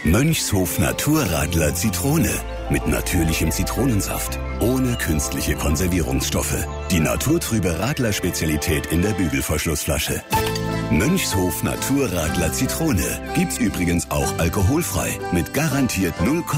Mönchshof Naturradler Zitrone. Mit natürlichem Zitronensaft. Ohne künstliche Konservierungsstoffe. Die naturtrübe Radler-Spezialität in der Bügelverschlussflasche. Mönchshof Naturradler Zitrone. Gibt's übrigens auch alkoholfrei. Mit garantiert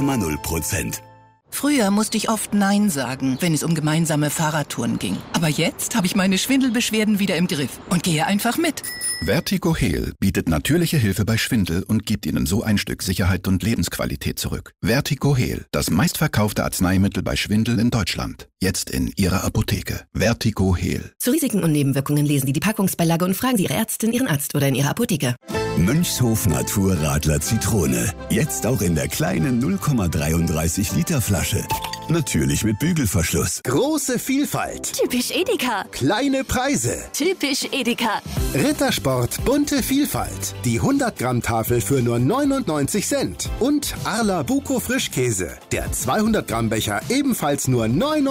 0,0%. Früher musste ich oft Nein sagen, wenn es um gemeinsame Fahrradtouren ging. Aber jetzt habe ich meine Schwindelbeschwerden wieder im Griff und gehe einfach mit. VertigoHeal bietet natürliche Hilfe bei Schwindel und gibt Ihnen so ein Stück Sicherheit und Lebensqualität zurück. VertigoHeal, das meistverkaufte Arzneimittel bei Schwindel in Deutschland. Jetzt in Ihrer Apotheke. VertigoHeal. Zu Risiken und Nebenwirkungen lesen Sie die Packungsbeilage und fragen Sie Ihre Ärztin, Ihren Arzt oder in Ihrer Apotheke. Mönchshof Naturradler Zitrone. Jetzt auch in der kleinen 0,33 Liter Flasche. Natürlich mit Bügelverschluss. Große Vielfalt. Typisch Edeka. Kleine Preise. Typisch Edeka. Rittersport, bunte Vielfalt. Die 100-Gramm-Tafel für nur 99 Cent. Und Arla Buko Frischkäse. Der 200-Gramm-Becher ebenfalls nur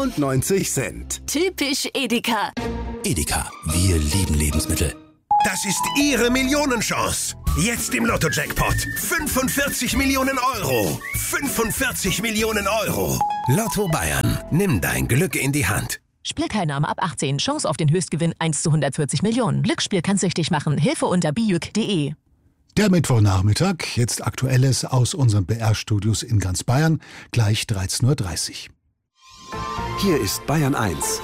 99 Cent. Typisch Edeka. Edeka, wir lieben Lebensmittel. Das ist Ihre Millionenchance. Jetzt im Lotto-Jackpot. 45 Millionen Euro. 45 Millionen Euro. Lotto Bayern. Nimm dein Glück in die Hand. Spielteilnahme ab 18. Chance auf den Höchstgewinn 1 zu 140 Millionen. Glücksspiel kann süchtig machen. Hilfe unter bijuk.de. Der Mittwochnachmittag. Jetzt Aktuelles aus unseren BR-Studios in ganz Bayern. Gleich 13:30 Uhr. Hier ist Bayern 1.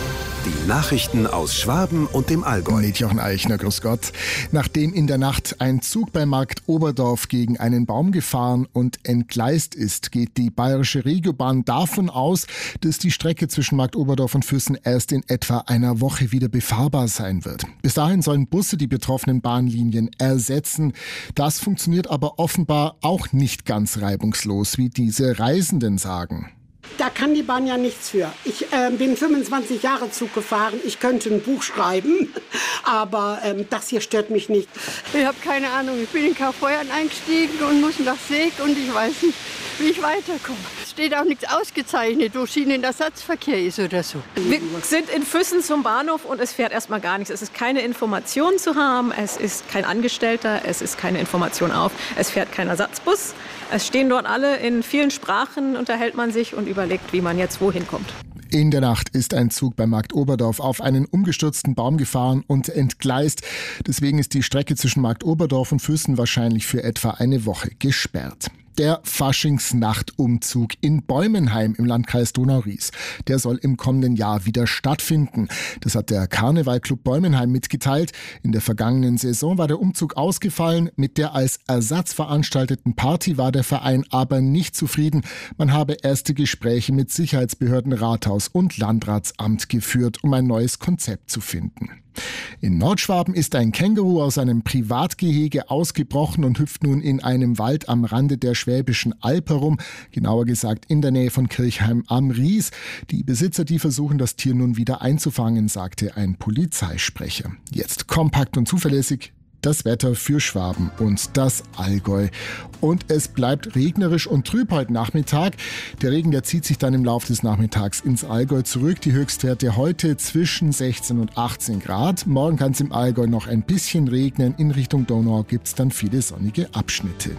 Die Nachrichten aus Schwaben und dem Allgäu. Mit Jochen Eichner, grüß Gott. Nachdem in der Nacht ein Zug bei Markt Oberdorf gegen einen Baum gefahren und entgleist ist, geht die Bayerische Regiobahn davon aus, dass die Strecke zwischen Markt Oberdorf und Füssen erst in etwa einer Woche wieder befahrbar sein wird. Bis dahin sollen Busse die betroffenen Bahnlinien ersetzen. Das funktioniert aber offenbar auch nicht ganz reibungslos, wie diese Reisenden sagen. Da kann die Bahn ja nichts für. Ich bin 25 Jahre Zug gefahren. Ich könnte ein Buch schreiben, aber das hier stört mich nicht. Ich habe keine Ahnung. Ich bin in Kaufbeuern eingestiegen und muss nach Seeg und ich weiß nicht, wie ich weiterkomme. Es steht auch nichts ausgezeichnet, wo Schienenersatzverkehr ist oder so. Wir sind in Füssen zum Bahnhof und es fährt erstmal gar nichts. Es ist keine Information zu haben, es ist kein Angestellter, es ist keine Information auf, es fährt kein Ersatzbus. Es stehen dort alle, in vielen Sprachen unterhält man sich und überlegt, wie man jetzt wohin kommt. In der Nacht ist ein Zug bei Markt Oberdorf auf einen umgestürzten Baum gefahren und entgleist. Deswegen ist die Strecke zwischen Markt Oberdorf und Füssen wahrscheinlich für etwa eine Woche gesperrt. Der Faschingsnachtumzug in Bäumenheim im Landkreis Donau-Ries, der soll im kommenden Jahr wieder stattfinden. Das hat der Karnevalclub Bäumenheim mitgeteilt. In der vergangenen Saison war der Umzug ausgefallen. Mit der als Ersatz veranstalteten Party war der Verein aber nicht zufrieden. Man habe erste Gespräche mit Sicherheitsbehörden, Rathaus und Landratsamt geführt, um ein neues Konzept zu finden. In Nordschwaben ist ein Känguru aus einem Privatgehege ausgebrochen und hüpft nun in einem Wald am Rande der Schwäbischen Alb herum, genauer gesagt in der Nähe von Kirchheim am Ries. Die Besitzer, die versuchen, das Tier nun wieder einzufangen, sagte ein Polizeisprecher. Jetzt kompakt und zuverlässig das Wetter für Schwaben und das Allgäu. Und es bleibt regnerisch und trüb heute Nachmittag. Der Regen, der zieht sich dann im Laufe des Nachmittags ins Allgäu zurück. Die Höchstwerte heute zwischen 16 und 18 Grad. Morgen kann es im Allgäu noch ein bisschen regnen. In Richtung Donau gibt es dann viele sonnige Abschnitte.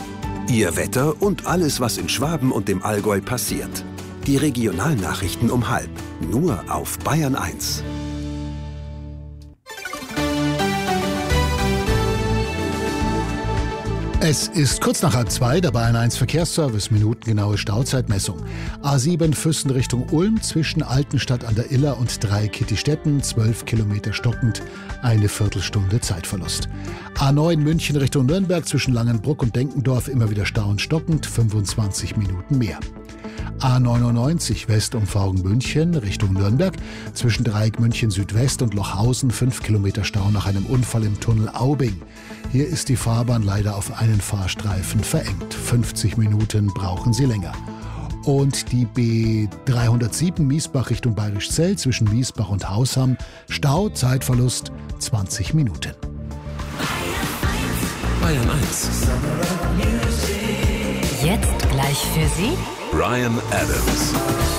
Ihr Wetter und alles, was in Schwaben und dem Allgäu passiert. Die Regionalnachrichten um 12:30. Nur auf Bayern 1. Es ist kurz nach 1:30, der Bayern 1 Verkehrsservice, minutengenaue Stauzeitmessung. A7 Füssen Richtung Ulm, zwischen Altenstadt an der Iller und Dreikittistetten, 12 Kilometer stockend, eine Viertelstunde Zeitverlust. A9 München Richtung Nürnberg, zwischen Langenbruck und Denkendorf, immer wieder Stau und stockend, 25 Minuten mehr. A99 Westumfahrung München Richtung Nürnberg, zwischen Dreieck München Südwest und Lochhausen, 5 Kilometer Stau nach einem Unfall im Tunnel Aubing. Hier ist die Fahrbahn leider auf einen Fahrstreifen verengt. 50 Minuten brauchen Sie länger. Und die B307 Miesbach Richtung Bayerischzell, zwischen Miesbach und Hausham, Stau, Zeitverlust 20 Minuten. Bayern 1. Jetzt gleich für Sie Bryan Adams.